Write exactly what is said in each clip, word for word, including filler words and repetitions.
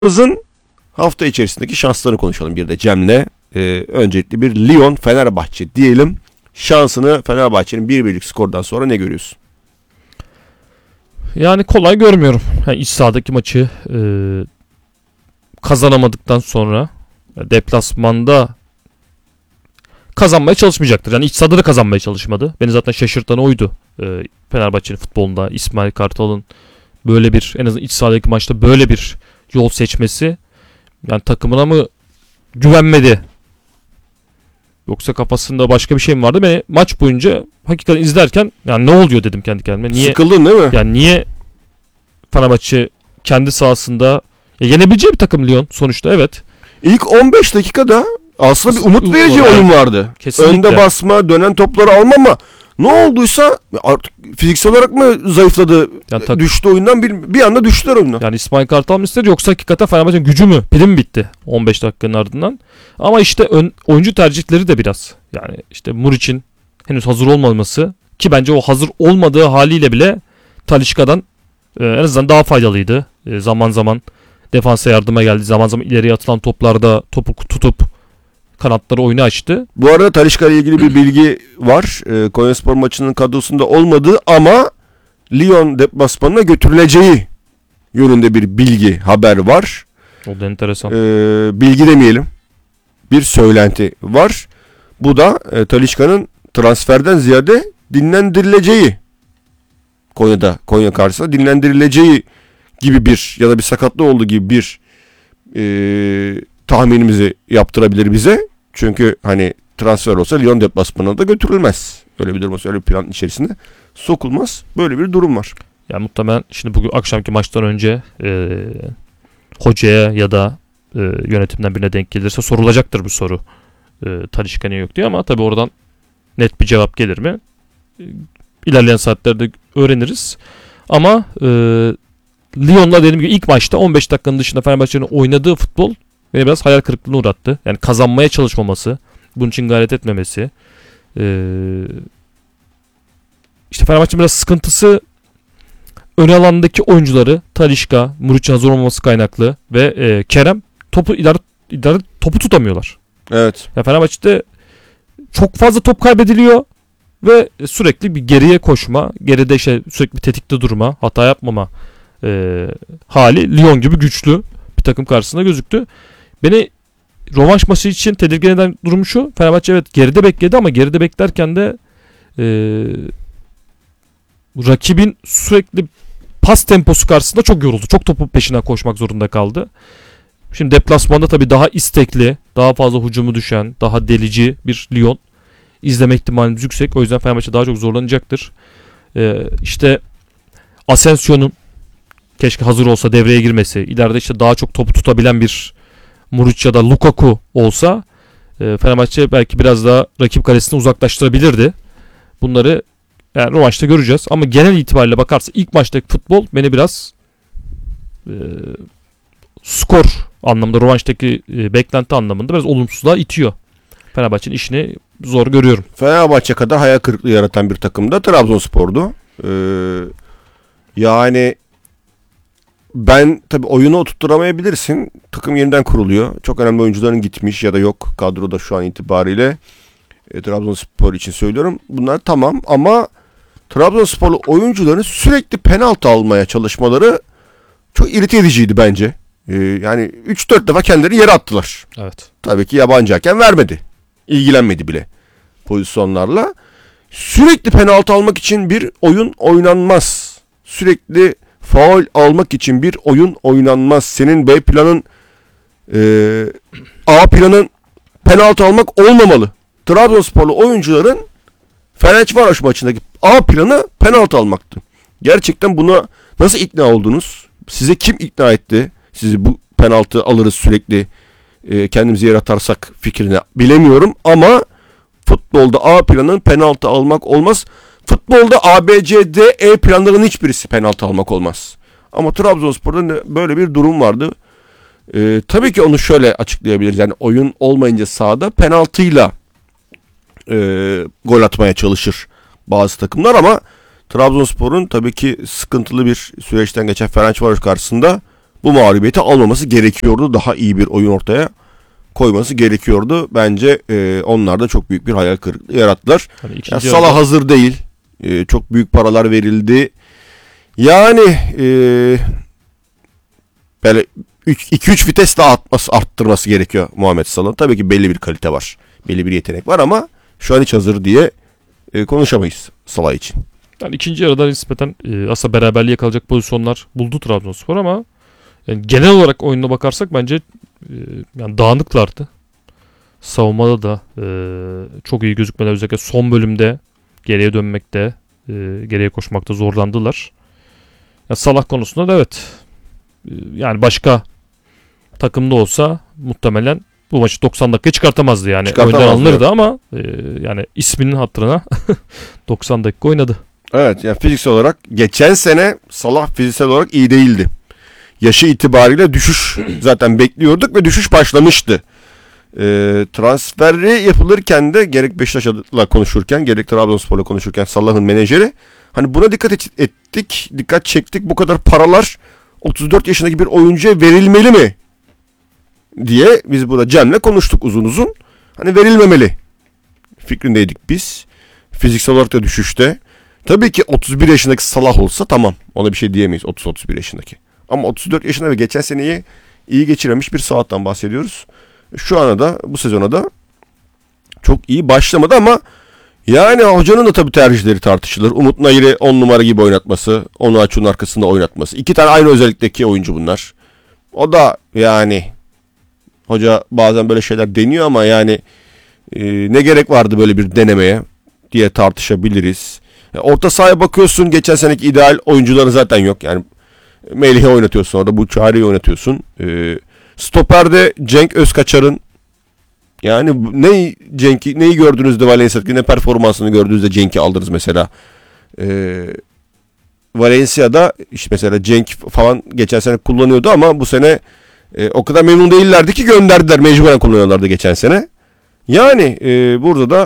Hızın hafta içerisindeki şanslarını konuşalım bir de Cem'le. Ee, öncelikle bir Lyon Fenerbahçe diyelim. Şansını Fenerbahçe'nin bir birlik skordan sonra ne görüyorsun? Yani kolay görmüyorum. Yani iç sahadaki maçı e, kazanamadıktan sonra deplasmanda kazanmaya çalışmayacaktır. Yani iç sahada da kazanmaya çalışmadı. Beni zaten şaşırtan oydu. E, Fenerbahçe'nin futbolunda İsmail Kartal'ın böyle bir, en azından iç sahadaki maçta böyle bir yol seçmesi, yani takımına mı güvenmedi yoksa kafasında başka bir şey mi vardı? Ben maç boyunca hakikaten izlerken yani ne oluyor dedim kendi kendime. Niye, Sıkıldın değil mi? yani niye Fenerbahçe kendi sahasında ya yenebileceği bir takım Lyon sonuçta, evet. İlk on beş dakikada aslında bir umut verici Evet. oyun vardı. Kesinlikle. Önde basma, dönen topları alma ama ne olduysa artık fiziksel olarak mı zayıfladı, Yani tak- düştü oyundan, bir, bir anda düştüler oyundan. Yani İsmail Kartal mı istedi yoksa hakikaten Fenerbahçe'nin gücü mü? Pili mi bitti on beş dakikanın ardından? Ama işte ön, oyuncu tercihleri de biraz. Yani işte Muriç'in henüz hazır olmaması, ki bence o hazır olmadığı haliyle bile Talisca'dan e, en azından daha faydalıydı. E, zaman zaman defansa yardıma geldi. Zaman zaman ileriye atılan toplarda topu tutup kanatları oyunu açtı. Bu arada Talisca ile ilgili bir bilgi var. E, Konyaspor maçının kadrosunda olmadığı ama Lyon deplasmanına götürüleceği yönünde bir bilgi, haber var. O da enteresan. E, bilgi demeyelim. Bir söylenti var. Bu da e, Talisca'nın transferden ziyade dinlendirileceği, Konya'da, Konya karşısında dinlendirileceği gibi bir, ya da bir sakatlığı olduğu gibi bir e, tahminimizi yaptırabilir bize. Çünkü hani transfer olsa Lyon deplasmanına da götürülmez. Öyle bir durum olsa, öyle bir plan içerisinde sokulmaz. Böyle bir durum var. Yani muhtemelen şimdi bugün akşamki maçtan önce e, hocaya ya da e, yönetimden birine denk gelirse sorulacaktır bu soru. E, Talisca niye yok diye, ama tabii oradan net bir cevap gelir mi? E, ilerleyen saatlerde öğreniriz. Ama e, Lyon'la dediğim gibi ilk maçta on beş dakikanın dışında Fenerbahçe'nin oynadığı futbol beni biraz hayal kırıklığına uğrattı. Yani kazanmaya çalışmaması, bunun için gayret etmemesi. E, işte Fenerbahçe'nin biraz sıkıntısı ön alandaki oyuncuları Talisca, Muriç'in hazır olmaması kaynaklı ve e, Kerem topu ileri, ileri topu tutamıyorlar. Evet. Ya Fenerbahçe'de çok fazla top kaybediliyor ve sürekli bir geriye koşma, geride işte sürekli bir tetikte durma, hata yapmama e, hali Lyon gibi güçlü bir takım karşısında gözüktü. Beni rövanş maçı için tedirgin eden durum şu: Fenerbahçe evet geride bekledi ama geride beklerken de e, rakibin sürekli pas temposu karşısında çok yoruldu. Çok topun peşinden koşmak zorunda kaldı. Şimdi deplasmanda tabii daha istekli, daha fazla hücumu düşen, daha delici bir Lyon izleme ihtimalimiz yüksek. O yüzden Fenerbahçe daha çok zorlanacaktır. Ee, işte Asensio'nun keşke hazır olsa devreye girmesi, ileride işte daha çok topu tutabilen bir Muriç ya da Lukaku olsa e, Fenerbahçe belki biraz daha rakip kalesini uzaklaştırabilirdi. Bunları yani rövanşta göreceğiz. Ama genel itibariyle bakarsa ilk maçtaki futbol beni biraz e, skor anlamında, rövanştaki e, beklenti anlamında biraz olumsuzluğa itiyor. Fenerbahçe'nin işini zor görüyorum. Fenerbahçe kadar hayal kırıklığı yaratan bir takım da Trabzonspor'du. Ee, yani ben tabii oyunu oturtturamayabilirsin. Takım yeniden kuruluyor. Çok önemli oyuncuların gitmiş ya da yok kadroda şu an itibariyle. E, Trabzonspor için söylüyorum. Bunlar tamam ama Trabzonsporlu oyuncuların sürekli penaltı almaya çalışmaları çok irite ediciydi bence. Ee, yani üç dört defa kendileri yere attılar. Evet. Tabii ki yabancı hakem vermedi. İlgilenmedi bile pozisyonlarla. Sürekli penaltı almak için bir oyun oynanmaz. Sürekli faul almak için bir oyun oynanmaz. Senin B planın e, A planın penaltı almak olmamalı. Trabzonsporlu oyuncuların Fenerbahçe maçındaki A planı penaltı almaktı. Gerçekten buna nasıl ikna oldunuz? Size kim ikna etti? Sizi bu penaltı alırız sürekli e, kendimizi yere atarsak fikrine bilemiyorum ama futbolda A planının penaltı almak olmaz. Futbolda A, B, C, D, E planlarının hiçbirisi penaltı almak olmaz. Ama Trabzonspor'da böyle bir durum vardı. E, tabii ki onu şöyle açıklayabiliriz. Yani oyun olmayınca sahada penaltıyla e, gol atmaya çalışır bazı takımlar ama Trabzonspor'un tabii ki sıkıntılı bir süreçten geçen Fenerbahçe karşısında bu mağlubiyeti almaması gerekiyordu. Daha iyi bir oyun ortaya koyması gerekiyordu. Bence e, onlar da çok büyük bir hayal kırıklığı yarattılar. Hani Yani Salah yarıda... hazır değil. E, çok büyük paralar verildi. Yani e, böyle iki üç vites daha atması, arttırması gerekiyor Muhammed Salah'ın. Tabii ki belli bir kalite var. Belli bir yetenek var ama şu an hiç hazır diye e, konuşamayız Salah için. Yani ikinci yarıda nispeten e, aslında beraberliğe kalacak pozisyonlar buldu Trabzonspor ama yani genel olarak oyununa bakarsak bence e, yani dağınıklardı. Savunmada da e, çok iyi gözükmeler, özellikle son bölümde geriye dönmekte, e, geriye koşmakta zorlandılar. Ya Salah konusunda da evet. E, yani başka takımda olsa muhtemelen bu maçı doksan dakika çıkartamazdı yani. Oyundan alınırdı ama e, yani isminin hatırına doksan dakika oynadı. Evet, yani fiziksel olarak geçen sene Salah fiziksel olarak iyi değildi. Yaşı itibariyle düşüş zaten bekliyorduk ve düşüş başlamıştı. E, transferi yapılırken de gerek Beşiktaş'la konuşurken gerek Trabzonspor'la konuşurken Salah'ın menajeri hani buna dikkat et, ettik, dikkat çektik. Bu kadar paralar otuz dört yaşındaki bir oyuncuya verilmeli mi diye biz burada Cem'le konuştuk uzun uzun. Hani verilmemeli fikrindeydik biz. Fiziksel olarak da düşüşte. Tabii ki otuz bir yaşındaki Salah olsa tamam. Ona bir şey diyemeyiz otuz otuz bir yaşındaki. Ama otuz dört yaşında ve geçen seneyi iyi geçiremiş bir Salah'tan bahsediyoruz. Şu ana da bu sezona da çok iyi başlamadı ama yani hocanın da tabii tercihleri tartışılır. Umut Nayır'ı on numara gibi oynatması, onu Açu'nun arkasında oynatması. İki tane aynı özellikteki oyuncu bunlar. O da yani hoca bazen böyle şeyler deniyor ama yani e, ne gerek vardı böyle bir denemeye diye tartışabiliriz. Orta sahaya bakıyorsun, geçen seneki ideal oyuncuları zaten yok. Yani Melih'i oynatıyorsun orada, bu Çağrı'yı oynatıyorsun. E, Stoper'de Cenk Özkaçar'ın yani ne Cenk'i neyi gördüğünüzde Valencia'daki ne performansını gördüğünüzde Cenk'i aldınız mesela. E, Valencia'da işte mesela Cenk falan geçen sene kullanıyordu ama bu sene e, o kadar memnun değillerdi ki gönderdiler. Mecburen kullanıyorlardı geçen sene. Yani e, burada da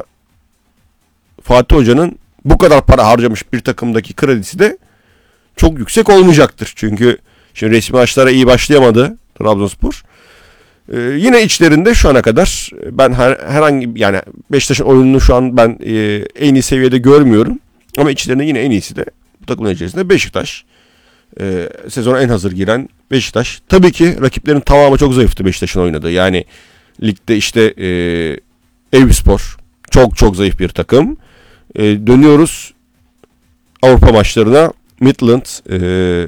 Fatih Hoca'nın bu kadar para harcamış bir takımdaki kredisi de çok yüksek olmayacaktır. Çünkü şimdi resmi maçlara iyi başlayamadı Trabzonspor. Ee, yine içlerinde şu ana kadar ben her, herhangi yani Beşiktaş'ın oyununu şu an ben e, en iyi seviyede görmüyorum. Ama içlerinde yine en iyisi de bu takımın içerisinde Beşiktaş. Ee, sezona en hazır giren Beşiktaş. Tabii ki rakiplerin tamamı çok zayıftı Beşiktaş'ın oynadığı. Yani ligde işte e, Eyüpspor çok çok zayıf bir takım. E, dönüyoruz Avrupa maçlarına. Midland, e,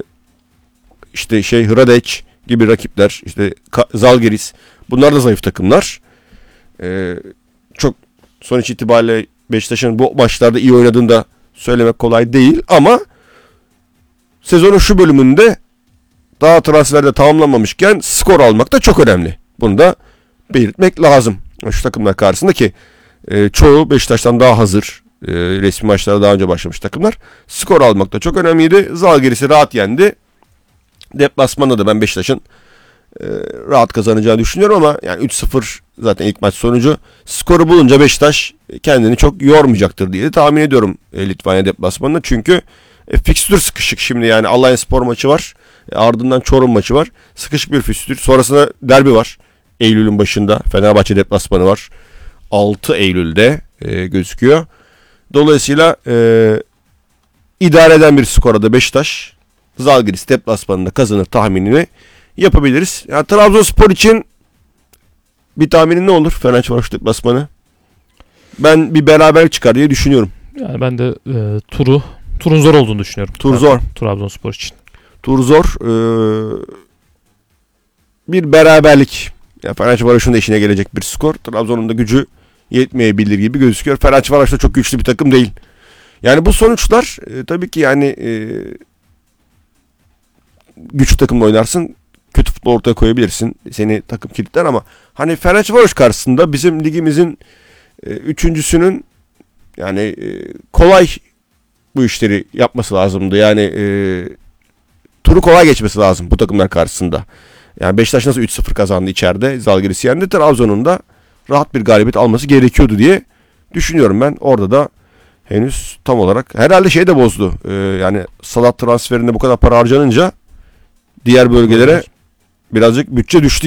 işte şey Hradec gibi rakipler, işte Zalgiris, bunlar da zayıf takımlar. E, çok sonuç itibariyle Beşiktaş'ın bu maçlarda iyi oynadığını da söylemek kolay değil ama sezonun şu bölümünde daha transferde tamamlanmamışken skor almak da çok önemli. Bunu da belirtmek lazım. Şu takımlar karşısında ki e, çoğu Beşiktaş'tan daha hazır. E, resmi maçlara daha önce başlamış takımlar. Skor almak da çok önemliydi. Zalgiris'i rahat yendi. Deplasmanda da ben Beşiktaş'ın e, rahat kazanacağını düşünüyorum ama yani üç sıfır zaten ilk maç sonucu. Skoru bulunca Beşiktaş kendini çok yormayacaktır diye tahmin ediyorum e, Litvanya deplasmanında. Çünkü e, fikstür sıkışık şimdi yani Alanyaspor maçı var. E, ardından Çorum maçı var. Sıkışık bir fikstür. Sonrasında derbi var. Eylül'ün başında Fenerbahçe deplasmanı var. altı Eylül'de e, gözüküyor. Dolayısıyla e, idare eden bir skora da Beşiktaş Zalgiris deplasmanında kazanır tahminini yapabiliriz. Yani Trabzonspor için bir tahminin ne olur Fenerbahçe deplasmanı? Ben bir beraber çıkar diye düşünüyorum. Yani ben de e, turu turun zor olduğunu düşünüyorum. Tur zor. Trabzonspor için. Tur zor. E, bir beraberlik. Yani Fenerbahçe'nin da işine gelecek bir skor. Trabzon'un da gücü yetmeyebilir gibi gözüküyor. Fenerbahçe da çok güçlü bir takım değil. Yani bu sonuçlar e, tabii ki yani e, güçlü takımla oynarsın. Kötü futbol ortaya koyabilirsin. Seni takım kilitler ama hani Fenerbahçe karşısında bizim ligimizin e, üçüncüsünün yani e, kolay bu işleri yapması lazımdı. Yani e, turu kolay geçmesi lazım bu takımlar karşısında. Yani Beşiktaş nasıl üç sıfır kazandı içeride. Zalgiris yendi. Trabzon'un da rahat bir galibiyet alması gerekiyordu diye düşünüyorum ben. Orada da henüz tam olarak herhalde şey de bozdu. Ee, yani Salah transferinde bu kadar para harcanınca diğer bölgelere birazcık bütçe düştü